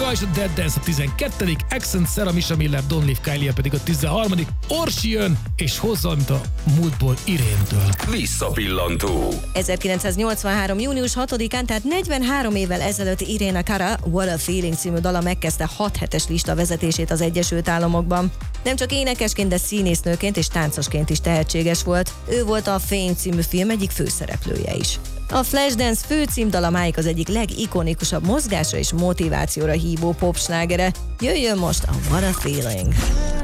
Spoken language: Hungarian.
Gaga és a Dead Dance a 12., Accent, Sarah, Misha Miller, Don Leaf, Kylie pedig a 13., Orsi jön, és hozza, mint a múltból Iréntől. Visszapillantó. 1983. június 6-án, tehát 43 évvel ezelőtt Irene Cara What a Feeling című dala megkezdte 6 hetes lista vezetését az Egyesült Államokban. Nem csak énekesként, de színésznőként és táncosként is tehetséges volt. Ő volt a Fame című film egyik főszereplője is. A Flashdance főcímdala máig az egyik legikonikusabb mozgásra és motivációra hívó popslágere. Jöjjön most a What a Feeling!